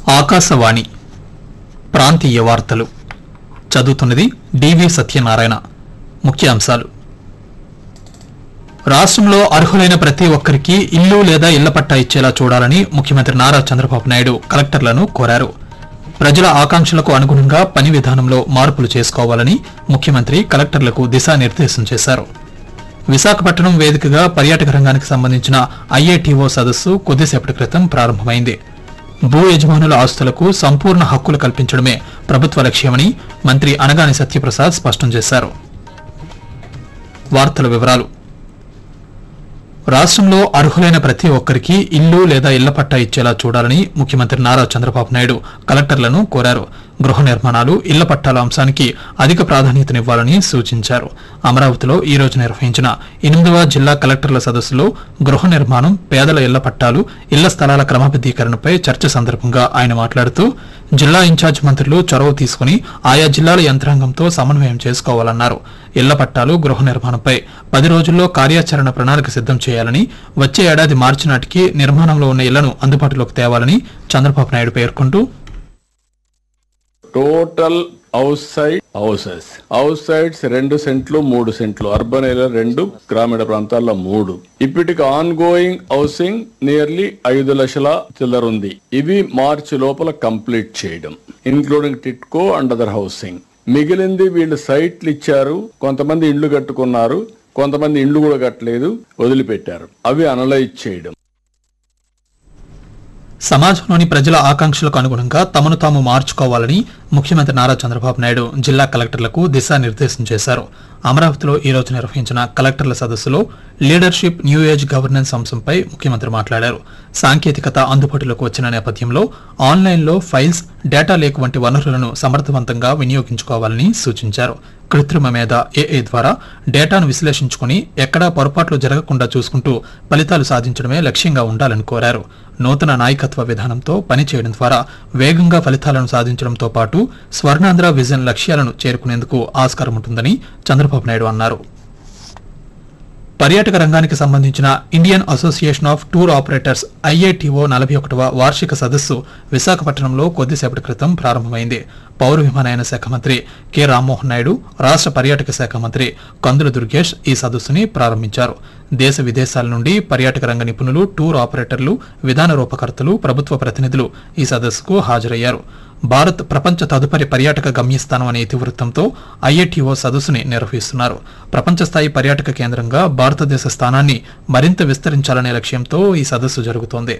ఆకాశవాణి ప్రాంతీయ వార్తలు చదువుతున్నది డివి సత్యనారాయణ. ముఖ్యాంశాలు: రాష్ట్రంలో అర్హులైన ప్రతి ఒక్కరికి ఇల్లు లేదా ఇళ్ల పట్టా ఇచ్చేలా చూడాలని ముఖ్యమంత్రి నారా చంద్రబాబు నాయుడు కలెక్టర్లను కోరారు. ప్రజల ఆకాంక్షలకు అనుగుణంగా పని విధానంలో మార్పులు చేసుకోవాలని ముఖ్యమంత్రి కలెక్టర్లకు దిశానిర్దేశం చేశారు. విశాఖపట్నం వేదికగా పర్యాటక రంగానికి సంబంధించిన ఐఏటీఓ సదస్సు కొద్దిసేపటి క్రితం ప్రారంభమైంది. భూ యజమానుల ఆస్తులకు సంపూర్ణ హక్కులు కల్పించడమే ప్రభుత్వ లక్ష్యమని మంత్రి అనగాని సత్యప్రసాద్ స్పష్టం చేశారు. వార్తల వివరాలు: రాష్ట్రంలో అర్హులైన ప్రతి ఒక్కరికి ఇల్లు లేదా ఇళ్ల పట్టా ఇచ్చేలా చూడాలని ముఖ్యమంత్రి నారా చంద్రబాబు నాయుడు కలెక్టర్లను కోరారు. గృహ నిర్మాణాలు, ఇళ్ల పట్టాల అంశానికి అధిక ప్రాధాన్యతనివ్వాలని సూచించారు. అమరావతిలో ఈ రోజు నిర్వహించిన 8వ జిల్లా కలెక్టర్ల సదస్సులో గృహ నిర్మాణం, పేదల ఇళ్ల పట్టాలు, ఇళ్ల స్థలాల క్రమబద్దీకరణపై చర్చ సందర్భంగా ఆయన మాట్లాడుతూ జిల్లా ఇన్ఛార్జ్ మంత్రులు చొరవ తీసుకుని ఆయా జిల్లాల యంత్రాంగంతో సమన్వయం చేసుకోవాలన్నారు. ఇళ్ల పట్టాలు, గృహ నిర్మాణంపై 10 రోజుల్లో కార్యాచరణ ప్రణాళిక సిద్దం చేయాలని, వచ్చే ఏడాది మార్చి నాటికి నిర్మాణంలో ఉన్న ఇళ్లను అందుబాటులోకి తేవాలని చంద్రబాబు నాయుడు పేర్కొంటూ, టోటల్ హౌస్ సైడ్స్ 2 సెంట్లు 3 సెంట్లు, అర్బన్ ఏరియా 2, గ్రామీణ ప్రాంతాల్లో 3. ఇప్పటికి ఆన్ గోయింగ్ హౌసింగ్ నియర్లీ 5 లక్షల చిల్లర ఉంది. ఇవి మార్చి లోపల కంప్లీట్ చేయడం, including TIDCO and other housing. మిగిలింది వీళ్ళు సైట్లు ఇచ్చారు, కొంతమంది ఇండ్లు కట్టుకున్నారు, కొంతమంది ఇండ్లు కూడా కట్టలేదు, వదిలిపెట్టారు. అవి అనలైజ్ చేయడం. సమాజంలోని ప్రజల ఆకాంక్షలకు అనుగుణంగా తమను తాము మార్చుకోవాలని ముఖ్యమంత్రి నారా చంద్రబాబు నాయుడు జిల్లా కలెక్టర్లకు దిశానిర్దేశం చేశారు. అమరావతిలో ఈ రోజు నిర్వహించిన కలెక్టర్ల సదస్సులో లీడర్షిప్, న్యూ ఏజ్ గవర్నెన్స్ అంశంపై ముఖ్యమంత్రి మాట్లాడారు. సాంకేతికత అందుబాటులోకి వచ్చిన నేపథ్యంలో ఆన్లైన్లో ఫైల్స్, డేటా లేక్ వంటి వనరులను సమర్థవంతంగా వినియోగించుకోవాలని సూచించారు. కృత్రిమ మేధ ఏఐ ద్వారా డేటాను విశ్లేషించుకుని ఎక్కడా పొరపాట్లు జరగకుండా చూసుకుంటూ ఫలితాలు సాధించడమే లక్ష్యంగా ఉండాలని కోరారు. నూతన నాయకత్వ విధానంతో పనిచేయడం ద్వారా వేగంగా ఫలితాలను సాధించడంతో పాటు స్వర్ణాంధ్ర విజన్ లక్ష్యాలను చేరుకునేందుకు ఆస్కారం ఉంటుందని చంద్రబాబు నాయుడు అన్నారు. పర్యాటక రంగానికి సంబంధించిన Indian association of tour operators IATO 41వ వార్షిక సదస్సు విశాఖపట్నంలో కొద్దిసేపటి క్రితం ప్రారంభమైంది. పౌర విమానయాన శాఖ మంత్రి కె రామ్మోహన్ నాయుడు, రాష్ట్ర పర్యాటక శాఖ మంత్రి కందుల దుర్గేష్ ఈ సదస్సుని ప్రారంభించారు. దేశ విదేశాల నుండి పర్యాటక రంగ నిపుణులు, టూర్ ఆపరేటర్లు, విధాన రూపకర్తలు, ప్రభుత్వ ప్రతినిధులు ఈ సదస్సుకు హాజరయ్యారు. భారత్ ప్రపంచ తదుపరి పర్యాటక గమ్యస్థానం అనే ఇతివృత్తంతో ఐఏటీఓ సదస్సుని నిర్వహిస్తున్నారు. ప్రపంచ స్థాయి పర్యాటక కేంద్రంగా భారతదేశ స్థానాన్ని మరింత విస్తరించాలనే లక్ష్యంతో ఈ సదస్సు జరుగుతోంది.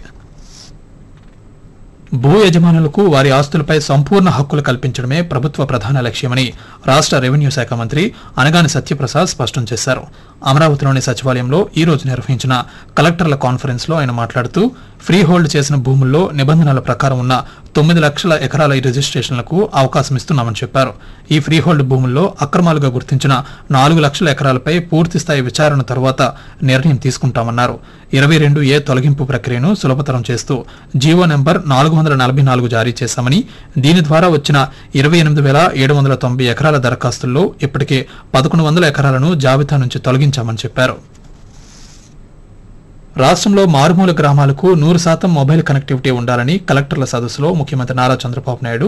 భూ యజమానులకు వారి ఆస్తులపై సంపూర్ణ హక్కులు కల్పించడమే ప్రభుత్వ ప్రధాన లక్ష్యమని రాష్ట్ర రెవెన్యూ శాఖ మంత్రి అనగాని సత్యప్రసాద్ స్పష్టం చేశారు. అమరావతిలోని సచివాలయంలో ఈ రోజు నిర్వహించిన కలెక్టర్ల కాన్ఫరెన్స్ లో ఆయన మాట్లాడుతూ ఫ్రీ హోల్డ్ చేసిన భూముల్లో నిబంధనల ప్రకారం ఉన్న 9 లక్షల ఎకరాల రిజిస్ట్రేషన్లకు అవకాశం ఇస్తున్నామని చెప్పారు. ఈ ఫ్రీ హోల్డ్ భూముల్లో అక్రమాలుగా గుర్తించిన 4 లక్షల ఎకరాలపై పూర్తిస్థాయి విచారణ తర్వాత నిర్ణయం తీసుకుంటామన్నారు. 22A తొలగింపు ప్రక్రియను సులభతరం చేస్తూ జీవో నెంబర్ 444 జారీ చేశామని, దీని ద్వారా వచ్చిన 28,790 ఎకరాల దరఖాస్తుల్లో ఇప్పటికే 1100 ఎకరాలను జాబితా నుంచి తొలగించామని చెప్పారు. రాష్ట్రంలో మారుమూల గ్రామాలకు 100% మొబైల్ కనెక్టివిటీ ఉండాలని కలెక్టర్ల సదస్సులో ముఖ్యమంత్రి నారా చంద్రబాబు నాయుడు